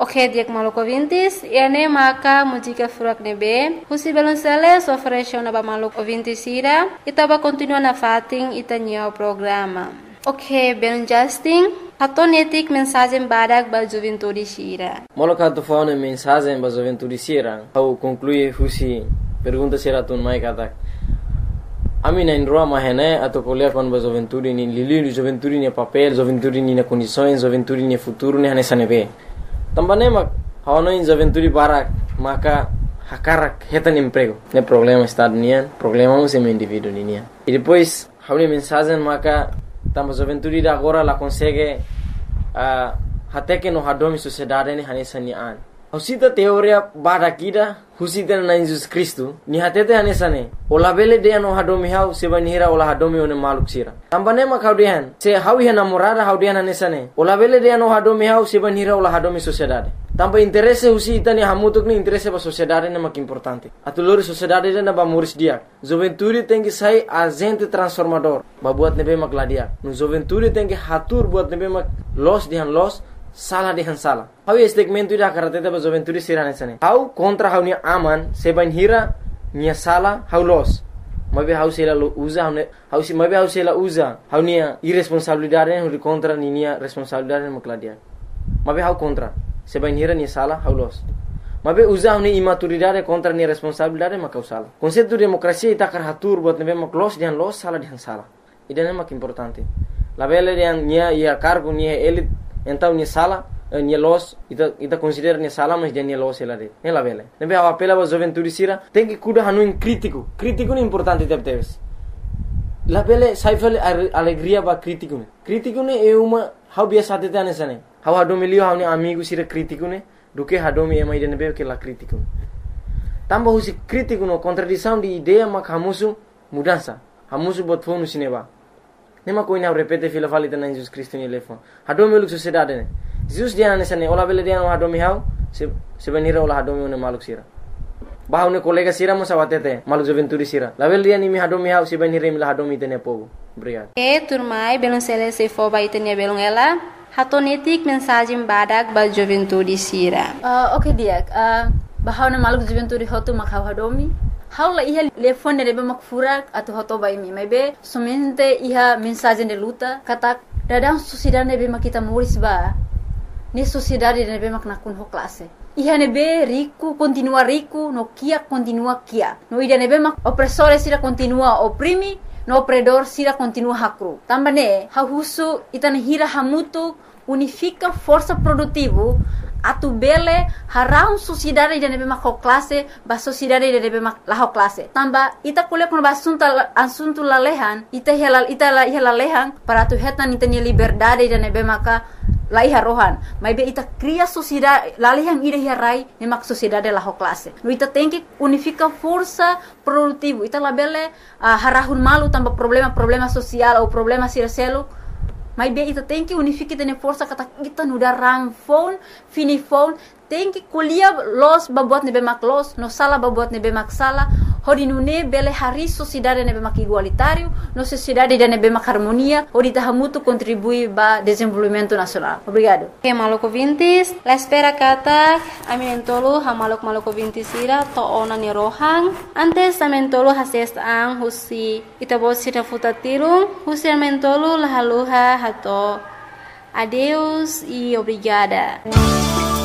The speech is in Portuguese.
Ok, diak maluco ouvintes, ene maka música furak nebe, husi balonceles ofereceu na ba maluco ouvintes ira, itaba continua na fating itanyo programa. Ok, ben Justin, hatonetik mensagem badak ba juventude sira. Moloka tu faune mensagem ba juventude sira, au conclui husi pergunta sira tun mai katak. Ami na indroa mahene atau kuliah kon ba juventude ni lili juventude ni papel, juventude ni na condições, juventude ni futuro ni hanesa nebe. Tambane mak hawana in juventude barak maka hakarak hetan emprego. Ne problema estado nian, problema um sem indivíduo nian. E depois hauni mensagem maka tamba juventude da agora la consegue até que no hadomi sociedade ni hanesa ni an. Husita teoria barakida husita na Jesus Cristo ni hatete hanesa ne. Ola bele de no hadomi hau sebanihira ola hadomi one maluk sira. Tambane mak haudian se hawi namorada haudian hanesa ne. Ola bele de no hadomi hau sebanihira ola hadomi sociedade. Tamba interesse husita ni hamutuk ni interesse ba sociedade ne mak importante. Atulori sociedade na ba muris dia. Juventude tem que sair agente transformador. Ba buat nebe mak ladia. No juventude tem que hatur buat nebe mak los dihan los salah dihan salah. Hau segmento ida karatete ba juventude sirane sane. Hau kontra hau ni aman sebanihira ni salah hau los. Mabe hau sela usa hau si mabe hau sela usa hau ni irresponsabilidade hau contra ni responsabilidade mak ladia. Mabe hau contra sebanihira ni salah hau los. Mabe usa ni imaturidade contra ni responsabilidade mak salah. Konsep demokrasia ita karatur buat nebe mak los dihan los salah dihan salah. Idane mak importante. La bele dihan nia ia cargo nia elit então ni salah ni los ita considera ni salah mas dia ni los ela de. Ne la bele. Nebe hau apela ba juventude sira tem que cuida hanu crítico. Crítico ni importante teves. La bele saifale alegria ba crítico ne. Crítico ne é uma hau biasa tete anesane. Hau hadomilio hau ni amigo sira crítico ne. Duke hadomi ema ide nebe que la crítico. Tamba husi crítico no contradição de ideia mak hamusu mudança. Hamusu bot fonu sineba. Nema koina repete fila falita na Jesus Cristo ni lefon. Hadomi uluk sociedade ne. Jesus dia anesane ola bele dia no hadomi hau sebenira ola hadomi one maluk sira. Bahau ne kolega sira mo sawatete maluk juventude sira. La bele dia ni mi hadomi hau sebenira mi la hadomi tene povo. Obrigado. Turmai belum selesai fo ba itania belum ela. Hatonetik mensagem badak ba juventude sira. Ok diak. Bahau na maluk juventude hotu mak hau hadomi. Hau la iha telefone nebe mak furak atau hoto ba imi. Maybe somente iha mensagem de luta katak dadang sociedade nebe mak kita muris ba. Ni sociedade nebe mak nakun ho classe. Iha nebe rico continua rico, no kia continua kia. No ida nebe mak opressore sira continua oprimi, no opredor sira continua hakru. Tambane hau husu itane hira hamutu unifica força produtivo atu bele harau sociedade de nebe mak ho classe ba sociedade de nebe mak la ho classe. Tamba ita kule kono ba asunto lalehan ita lalehan para tu hetan itane liberdade de nebe maka laiha rohan, mas ita cria sociedade, lalihan ida hirai nemak sociedade la ho classe. No ita tem que unificar força produtivo. Ita labele harahun malu tanpa problema social ou problema siraselo. Mas ita tem que unificar tene força kata kita nuda rang phone, fini phone, tem que kuliah los babuat nebe mak los, no sala babuat nebe mak sala. Hodi nune bele hari sociedade nebe mak igualitário, no sociedade de nebe mak harmonia, hodi tahamutu contribui ba desenvolvimento nacional. Obrigado. Ok, maluco vintis, la espera kata aminentolo ha maluco vintis ira to ona ni rohang. Antes amentolo hases ang husi itabosi na futatirung, husi amentolo lahaluha hato. Adeus e obrigada.